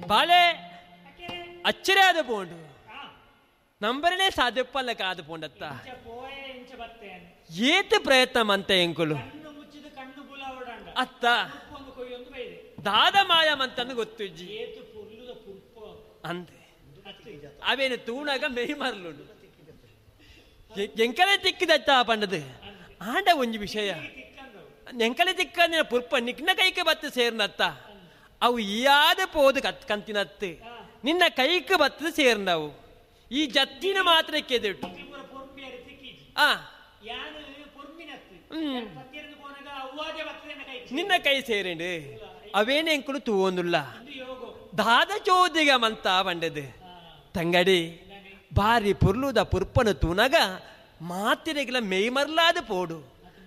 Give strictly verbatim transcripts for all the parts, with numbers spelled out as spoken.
ಬಾಳೆ ಅಚ್ಚರಿ ಆದ ಪೋಂಡು ನಂಬರನೇ ಸಾಧ್ಯಪ್ಪಲ್ಲ ಕಾದು ಪೋಂಡತ್ತ ಏತ ಪ್ರಯತ್ನ ಮಂತ ಎಂಕುಲು ಅತ್ತ ದಾದ ಮಾಯ ಮಂತಂದು ಗೊತ್ತಿಜ್ಜಿ ಅಂದೆ ಅವೇನು ತೂಣಾಗ ಮೇಯ್ ಮರಲು ಎಂಕಲೆ ತಿಕ್ಕಿದತ್ತ ಪಂಡದು ಆಂಡ ಒಂಜಿ ವಿಷಯ ಎಂಕಲೆ ತಿಕ್ಕ ಪುರ್ಪ ನಿನ್ನ ಕೈಗೆ ಬತ್ತು ಸೇರ್ನತ್ತ ಅವು ಯಾದ ಪೋದು ಕತ್ ಕಂತಿನತ್ತೆ ನಿನ್ನ ಕೈಗೆ ಬತ್ತು ಸೇರ್ನವು ಈ ಜತ್ತಿನ ಮಾತ್ರ ಕೆದಿಟ್ಟು ಆ ನಿನ್ನ ಕೈ ಸೇರೇಂಡು ಅವೇನೇ ಎಂಕುಲು ತೂವೊಂದುಲ್ಲ ದಾದ ಚೋದಿಗ ಮಂತ ಬಂಡದು ತಂಗಡಿ ಬಾರಿ ಪುರ್ಲುದ ಪುರ್ಪನು ತೂನಗ ಮಾತಿರೆಗಿಲ ಮೇಯ್ಮರ್ಲಾದ ಪೋಡು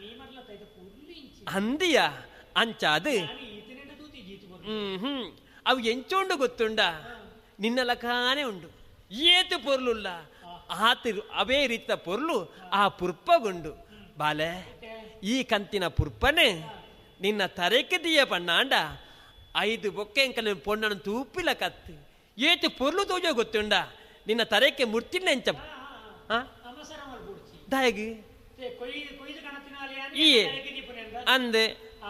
ಅಂದಿಯ ಅಂಚಾದು ಹ್ಮ್ ಹ್ಮ್ ಅವು ಎಂಚೋಂಡು ಗೊತ್ತುಂಡ ನಿನ್ನ ಲಕಾನೆ ಉಂಡು ಏತು ಪೊರ್ಲುಲ್ಲ ಆತಿರು ಅವೇ ರೀತ ಪೊರ್ಲು ಆ ಪುರ್ಪಗುಂಡು ಬಾಲೆ ಈ ಕಂತಿನ ಪುರ್ಪನೆ ನಿನ್ನ ತರೆಕೆ ದಿಯ ಪಣ್ಣಾಂಡ ಐದು ಬೊಕ್ಕೆ ಎಂಕಲ ಪೊಣ್ಣನು ತೂಪಿಲ ಕತ್ತು ಏತು ಪೊರ್ಲು ತೋಜೋ ಗೊತ್ತುಂಡ ನಿನ್ನ ತರೆಕೆ ಮುರ್ತಿಲ್ಲ ಎಂಚ ದಾಯಗಿ ಈ ಅಂದೆ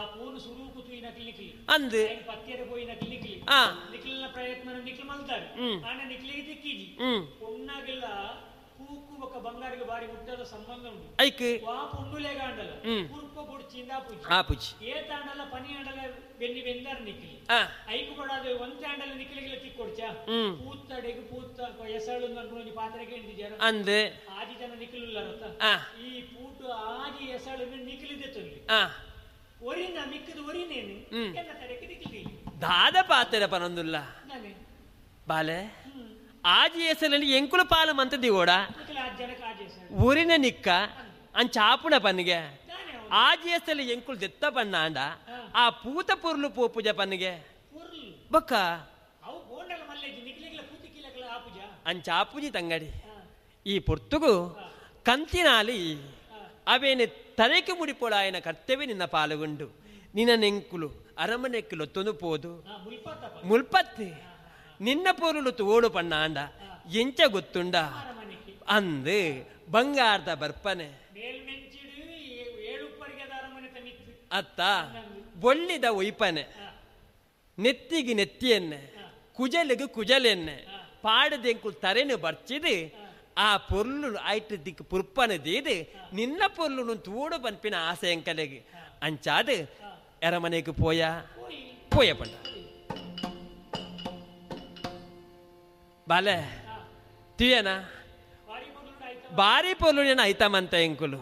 ಅಂದೆ ಆ ಪ್ರಯತ್ನ ನಿಕ್ಲು ಮಲ್ತಾರೆ ಆನ ನಿಕ್ಲಿಗೆ ತಿಕ್ಕಿಜಿ ಪೊಣ್ಣಾಗೆಲ್ಲ ಕೂಕು ఒక ಬಂಗಾರಿಗೆ ಬಾರಿ ಮುಟ್ಟದ ಸಂಬಂಧ ಉಂಟು ಐಕೆ ವಾ ಪೊಣ್ಣುಲೆ ಗಾಂಡಲ ಕುರ್ಪ ಬುಡ್ಚಿಂದ ಪುಜಿ ಆ ಪುಜಿ ಏ ತಾಂಡಲ ಪನಿ ಆಂಡಲ ಬೆನ್ನಿ ಬೆಂದರ್ ನಿಕ್ಲಿ ಆ ಐಕು ಬಡಾದೆ ಒಂತೆ ಆಂಡಲ ನಿಕ್ಲಿಗೆ ತಿಕ್ಕೊಡ್ಚಾ ಪೂತ್ತಡೆಗೆ ಪೂತ್ತ ಎಸಳು ಅನ್ನೋನಿ ಪಾತ್ರೆಗೆ ಎಂದಿಜಾರ ಅಂದೆ ಆಜಿ ಜನ ನಿಕ್ಲಿಲ್ಲರತ ಆ ಈ ಪೂಟು ಆಜಿ ಎಸಳು ನಿಕ್ಲಿದೆ ತೊಲ್ಲಿ ಆ ಒರಿನ ಮಿಕ್ಕದು ಒರಿನೇನು ಎಲ್ಲ ತಡೆಗೆ ನಿಕ್ಲಿ ದಾದ ಪಾತ್ರೆ ಪನೊಂದುಲ್ಲ ಬಾಲೆ ಆಜಿ ಹೆಸರಲ್ಲಿ ಎಂಕುಲ ಪಾಲ ಮಂತದಿ ಓಡ ಊರಿನ ನಿಕ್ಕ ಅಂಚಾಪುಣ ಪನ್ನಿಗೆ ಆಜಿ ಹೆಸರಲ್ಲಿ ಎಂಕುಲು ದೆತ್ತ ಪಣ್ಣ ಅಂಡ ಆ ಪೂತ ಪುರ್ಲು ಪೋಪುಜ ಪನ್ನಿಗೆ ಬೊಕ್ಕ ಅಂಚಾಪುಜಿ ತಂಗಡಿ ಈ ಪುರ್ತುಗು ಕಂತಿನಾಲಿ ಅವೇನೆ ತಲೆಕೆ ಮುಡಿಪೋಳ ಆಯನ ಕರ್ತವ್ಯ ನಿನ್ನ ಪಾಲುಗೊಂಡು ನಿನ್ನ ನೆಂಕುಲು ಅರಮನೆಕ್ಕಲು ತೊಂದು ಪೋದು ಮುಲ್ಪತ್ತಿ ನಿನ್ನ ಪೊರುಳು ತೋಡು ಪಣ್ಣ ಅಂಡ ಎಂಚ ಗೊತ್ತುಂಡ ಅಂದು ಬಂಗಾರದ ಬರ್ಪನೆ ಅತ್ತ ಬೊಳ್ಳಿದ ಒಯ್ಪನೆ ನೆತ್ತಿಗೆ ನೆತ್ತಿಯನ್ನೆ ಕುಜಲಿಗೆ ಕುಜಲೆನ್ನೆ ಪಾಡದೆಂಕು ತರೆನು ಬರ್ಚಿದು ಆ ಪೊರ್ಲು ಆಯ್ತು ದಿಕ್ಕು ಪುರ್ಪನ ದೀದು ನಿನ್ನ ಪೊರ್ಲು ತೋಡು ಪನ್ಪಿನ ಆಸೆ ಎಂಕಲೆಗೆ ಅಂಚಾದು ಅರಮನೆಗೆ ಪೋಯ ಪೋಯ ಪಣ್ಣ ಬಾಲೆ ತಿಯನಾ ಬಾರಿ ಪೊರ್ಲುನ ಐತಮಂತ ಎಂಕುಲು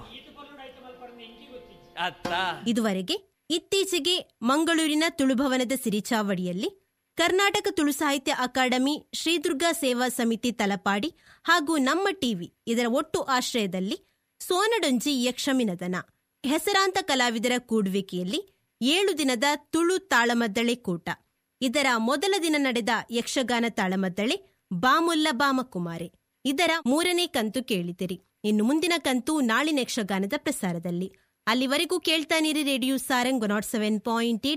ಅತ್ತ. ಇದುವರೆಗೆ ಇತ್ತೀಚೆಗೆ ಮಂಗಳೂರಿನ ತುಳುಭವನದ ಸಿರಿಚಾವಡಿಯಲ್ಲಿ ಕರ್ನಾಟಕ ತುಳು ಸಾಹಿತ್ಯ ಅಕಾಡೆಮಿ, ಶ್ರೀದುರ್ಗಾ ಸೇವಾ ಸಮಿತಿ ತಲಪಾಡಿ ಹಾಗೂ ನಮ್ಮ ಟಿವಿ ಇದರ ಒಟ್ಟು ಆಶ್ರಯದಲ್ಲಿ ಸೋನಡೊಂಜಿ ಯಕ್ಷಮಿನದನ ಹೆಸರಾಂತ ಕಲಾವಿದರ ಕೂಡುವಿಕೆಯಲ್ಲಿ ಏಳು ದಿನದ ತುಳು ತಾಳಮದ್ದಳೆ ಕೂಟ. ಇದರ ಮೊದಲ ದಿನ ನಡೆದ ಯಕ್ಷಗಾನ ತಾಳಮದ್ದಳೆ ಬಾಮುಲ್ಲ ಬಾಮಕುಮಾರೆ. ಇದರ ಮೂರನೇ ಕಂತು ಕೇಳಿದಿರಿ. ಇನ್ನು ಮುಂದಿನ ಕಂತು ನಾಳಿನ ಯಕ್ಷಗಾನದ ಪ್ರಸಾರದಲ್ಲಿ. ಅಲ್ಲಿವರೆಗೂ ಕೇಳ್ತಾನಿರಿ radio Sarang not seven point eight